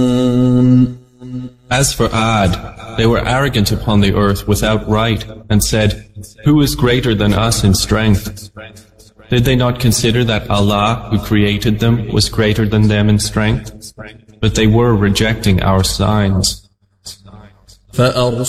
As for Ad, they were arrogant upon the earth without right, and said, "Who is greater than us in strength?" Did they not consider that Allah, who created them, was greater than them in strength? But they were rejecting our signs. فأرسلنا